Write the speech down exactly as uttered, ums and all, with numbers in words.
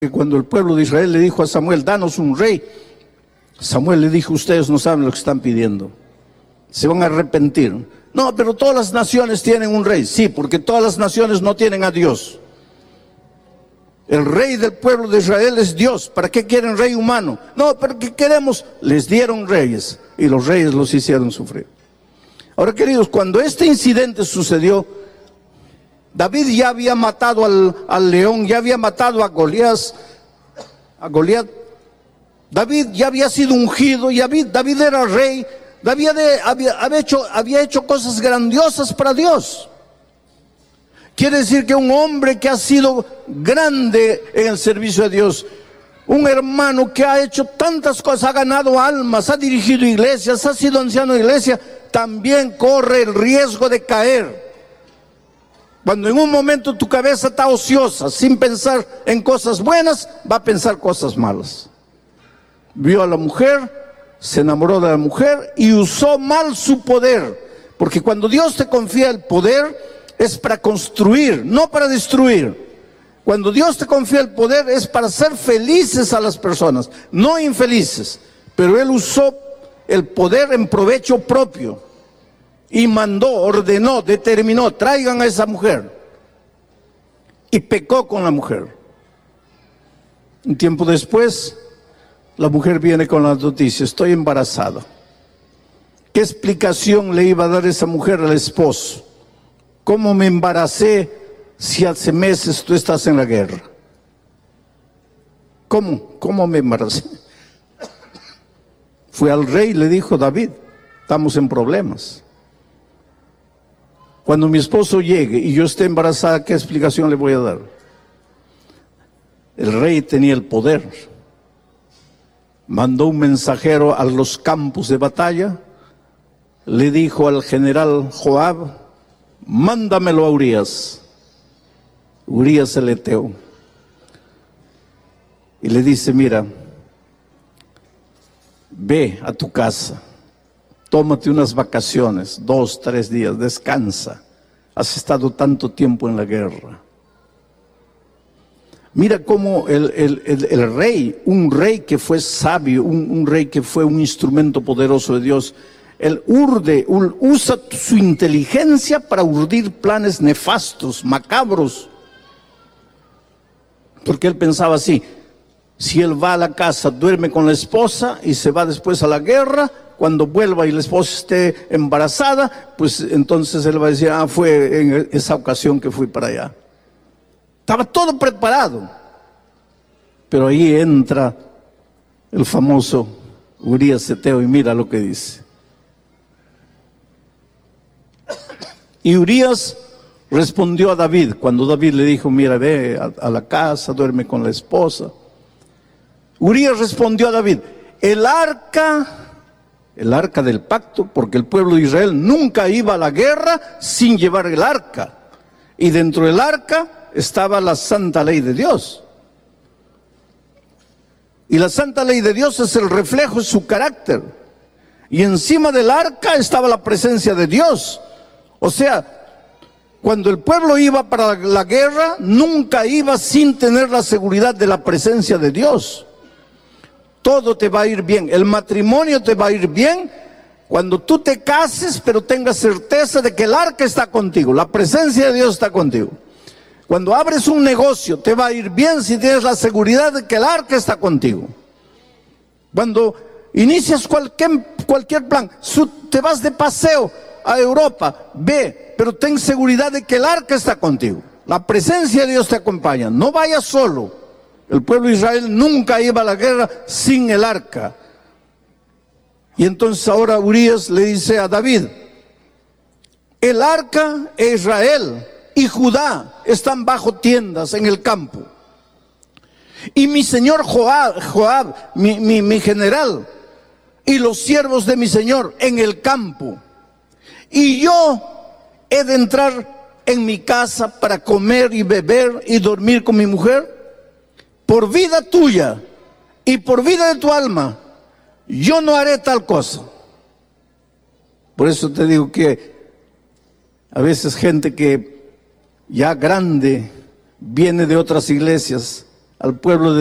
que cuando el pueblo de Israel le dijo a Samuel, danos un rey, Samuel le dijo, ustedes no saben lo que están pidiendo, se van a arrepentir. No, pero todas las naciones tienen un rey. Sí, porque todas las naciones no tienen a Dios. El rey del pueblo de Israel es Dios. ¿Para qué quieren rey humano? No, pero ¿qué queremos? Les dieron reyes y los reyes los hicieron sufrir. Ahora, queridos, cuando este incidente sucedió, David ya había matado al, al león, ya había matado a Goliat, a Goliat. David ya había sido ungido, y David, David era rey. David había, había, hecho, había hecho cosas grandiosas para Dios. Quiere decir que un hombre que ha sido grande en el servicio de Dios, un hermano que ha hecho tantas cosas, ha ganado almas, ha dirigido iglesias, ha sido anciano de iglesia, también corre el riesgo de caer. Cuando en un momento tu cabeza está ociosa, sin pensar en cosas buenas, va a pensar cosas malas. Vio a la mujer, se enamoró de la mujer y usó mal su poder. Porque cuando Dios te confía el poder, es para construir, no para destruir. Cuando Dios te confía el poder, es para hacer felices a las personas, no infelices. Pero Él usó el poder en provecho propio. Y mandó, ordenó, determinó, traigan a esa mujer. Y pecó con la mujer. Un tiempo después, la mujer viene con la noticia, estoy embarazada. ¿Qué explicación le iba a dar esa mujer al esposo? ¿Cómo me embaracé si hace meses tú estás en la guerra? ¿Cómo? ¿Cómo me embaracé? Fue al rey y le dijo, David, estamos en problemas. Cuando mi esposo llegue y yo esté embarazada, ¿qué explicación le voy a dar? El rey tenía el poder. Mandó un mensajero a los campos de batalla, le dijo al general Joab, mándamelo a Urías, Urías el Eteo. Y le dice, mira, ve a tu casa, tómate unas vacaciones, dos, tres días, descansa. Has estado tanto tiempo en la guerra. Mira cómo el, el, el, el rey, un rey que fue sabio, un, un rey que fue un instrumento poderoso de Dios, él urde, usa su inteligencia para urdir planes nefastos, macabros. Porque él pensaba así, si él va a la casa, duerme con la esposa y se va después a la guerra, cuando vuelva y la esposa esté embarazada, pues entonces él va a decir, ah, fue en esa ocasión que fui para allá. Estaba todo preparado. Pero ahí entra el famoso Urías Eteo y mira lo que dice. Y Urías respondió a David, cuando David le dijo, mira, ve a, a la casa, duerme con la esposa. Urías respondió a David, el arca, el arca del pacto, porque el pueblo de Israel nunca iba a la guerra sin llevar el arca. Y dentro del arca estaba la santa ley de Dios. Y la santa ley de Dios es el reflejo de su carácter. Y encima del arca estaba la presencia de Dios. O sea, cuando el pueblo iba para la guerra, nunca iba sin tener la seguridad de la presencia de Dios. Todo te va a ir bien. El matrimonio te va a ir bien cuando tú te cases, pero tengas certeza de que el arca está contigo. La presencia de Dios está contigo. Cuando abres un negocio, te va a ir bien si tienes la seguridad de que el arca está contigo. Cuando inicias cualquier, cualquier plan, te vas de paseo a Europa, ve, pero ten seguridad de que el arca está contigo. La presencia de Dios te acompaña. No vayas solo. El pueblo de Israel nunca iba a la guerra sin el arca. Y entonces ahora Urías le dice a David, el arca e Israel y Judá están bajo tiendas en el campo. Y mi señor Joab, Joab mi, mi, mi general, y los siervos de mi señor en el campo. Y yo he de entrar en mi casa para comer y beber y dormir con mi mujer. Por vida tuya y por vida de tu alma, yo no haré tal cosa. Por eso te digo que a veces gente que ya grande viene de otras iglesias al pueblo de